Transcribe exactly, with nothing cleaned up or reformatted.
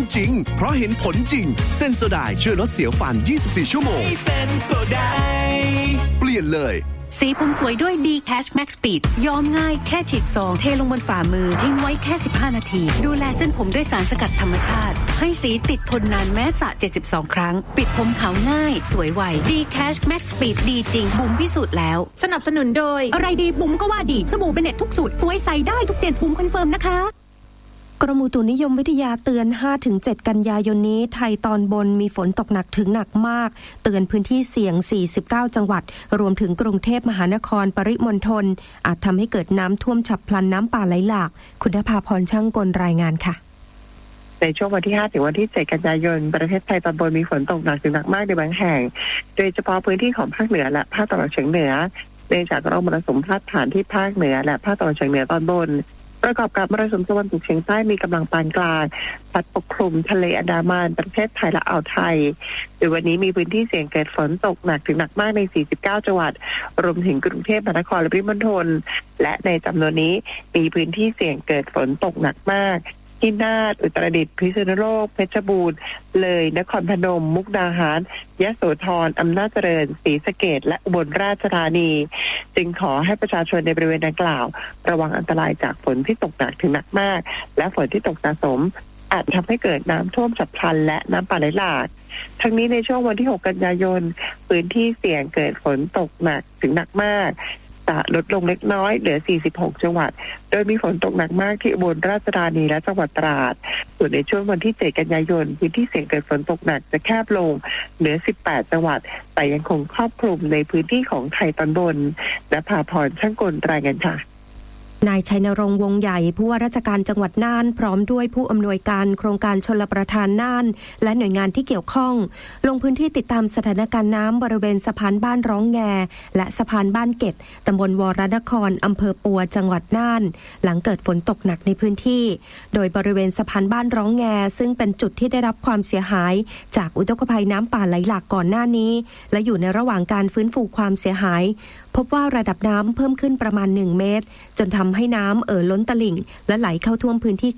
จริงเพราะเห็นผลจริงเซนโซไดช่วยลดเสียวฟันยี่สิบสี่ชั่วโมงเซนโซไดเปลี่ยนเลยสีผมสวยด้วย D Cash Max Speed ย้อมง่ายแค่ฉีดซองเทลงบนฝ่ามือทิ้งไว้แค่สิบห้านาทีดูแลเส้นผมด้วยสารสกัดธรรมชาติให้สีติดทนนานแม้สระเจ็ดสิบสองครั้งปิดผมขาวง่ายสวยไว D Cash Max Speed ดีจริงบุ๋มพิสูจน์แล้วสนับสนุนโดยอะไรดีบุ๋มก็ว่าดีสบู่เป็นเน็ตทุกสูตรสวยใสได้ทุกเจ็ดบุ๋มคอนเฟิร์มนะคะกรมอุตุนิยมวิทยาเตือน ห้าถึงเจ็ด กันยายนนี้ไทยตอนบนมีฝนตกหนักถึงหนักมากเตือนพื้นที่เสี่ยงสี่สิบเก้าจังหวัดรวมถึงกรุงเทพมหานครปริมณฑลอาจทำให้เกิดน้ำท่วมฉับพลันน้ำป่าไหลหลากคุณภาพรช่างกลรายงานค่ะในช่วงวันที่ห้าถึงวันที่เจ็ดกันยายนประเทศไทยตอนบนมีฝนตกหนักถึงหนักมากในบางแห่งโดยเฉพาะพื้นที่ของภาคเหนือและภาคตะวันออกเฉียงเหนือเนื่องจากร่องมรสุมพาดผ่านที่ภาคเหนือและภาคตะวันออกเฉียงเหนือตอนบนประกอบกับมรสุมตะวันตกเฉียงใต้มีกำลังปานกลางพัดปกคลุมทะเลอันดามันประเทศไทยและอ่าวไทยโดยวันนี้มีพื้นที่เสี่ยงเกิดฝนตกหนักถึงหนักมากในสี่สิบเก้าจังหวัดรวมถึงกรุงเทพมหานครและปริมณฑลและในจำนวนนี้มีพื้นที่เสี่ยงเกิดฝนตกหนักมากที่น่านอุตรดิตถ์พิษณุโลกเพชรบูรณ์เลยนครพนมมุกดาหารยโสธรอำนาจเจริญศรีสะเกษและอุบลราชธานีจึงขอให้ประชาชนในบริเวณดังกล่าวระวังอันตรายจากฝนที่ตกหนักถึงหนักมากและฝนที่ตกสะสมอาจทำให้เกิดน้ำท่วมฉับพลันและน้ำป่าไหลหลากทั้งนี้ในช่วงวันที่หกกันยายนพื้นที่เสี่ยงเกิดฝนตกหนักถึงหนักมากลดลงเล็กน้อยเหลือสี่สิบหกจังหวัดโดยมีฝนตกหนักมากที่อุบลราชธานีและจังหวัดตราดส่วนในช่วงวันที่เจ็ดกันยายนพื้นที่เสี่ยงเกิดฝนตกหนักจะแคบลงเหลือสิบแปดจังหวัดแต่ยังคงครอบคลุมในพื้นที่ของไทยตอนบนณภาพรช่างกลรายงานค่ะนายชัยนรงค์วงใหญ่ผู้ว่าราชการจังหวัดน่านพร้อมด้วยผู้อำนวยการโครงการชลประทานน่านและหน่วยงานที่เกี่ยวข้องลงพื้นที่ติดตามสถานการณ์น้ำบริเวณสะพานบ้านร้องแงและสะพานบ้านเกตตำบลวรนครอำเภอปัวจังหวัดน่านหลังเกิดฝนตกหนักในพื้นที่โดยบริเวณสะพานบ้านร้องแงซึ่งเป็นจุดที่ได้รับความเสียหายจากอุทกภัยน้ำป่าไหลหลากก่อนหน้านี้และอยู่ในระหว่างการฟื้นฟูความเสียหายพบว่าระดับน้ำเพิ่มขึ้นประมาณหนึ่งเมตรจนทำให้น้ำเอ่อล้นตลิ่งและไหลเข้าท่วมพื้นที่